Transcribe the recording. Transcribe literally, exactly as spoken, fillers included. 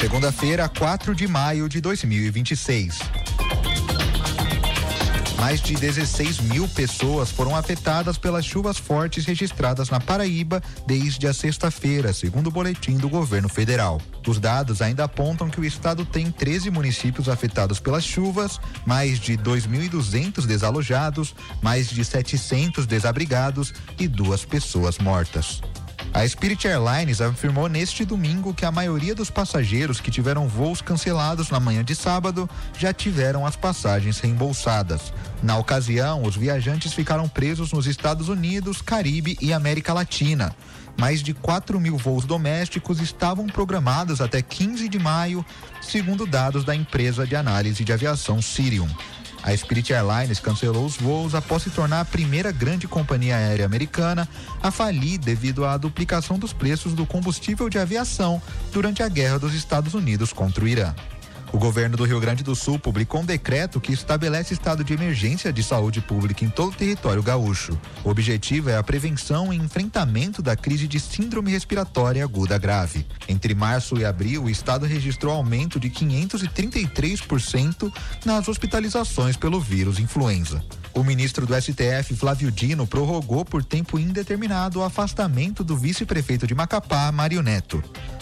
Segunda-feira, quatro de maio de dois mil e vinte e seis. Mais de dezesseis mil pessoas foram afetadas pelas chuvas fortes registradas na Paraíba desde a sexta-feira, segundo o boletim do governo federal. Os dados ainda apontam que o estado tem treze municípios afetados pelas chuvas, mais de dois mil e duzentos desalojados, mais de setecentos desabrigados e duas pessoas mortas. A Spirit Airlines afirmou neste domingo que a maioria dos passageiros que tiveram voos cancelados na manhã de sábado já tiveram as passagens reembolsadas. Na ocasião, os viajantes ficaram presos nos Estados Unidos, Caribe e América Latina. Mais de quatro mil voos domésticos estavam programados até quinze de maio, segundo dados da empresa de análise de aviação Cirium. A Spirit Airlines cancelou os voos após se tornar a primeira grande companhia aérea americana a falir devido à duplicação dos preços do combustível de aviação durante a guerra dos Estados Unidos contra o Irã. O governo do Rio Grande do Sul publicou um decreto que estabelece estado de emergência de saúde pública em todo o território gaúcho. O objetivo é a prevenção e enfrentamento da crise de síndrome respiratória aguda grave. Entre março e abril, o estado registrou aumento de quinhentos e trinta e três por cento nas hospitalizações pelo vírus influenza. O ministro do S T F, Flávio Dino, prorrogou por tempo indeterminado o afastamento do vice-prefeito de Macapá, Mário Neto.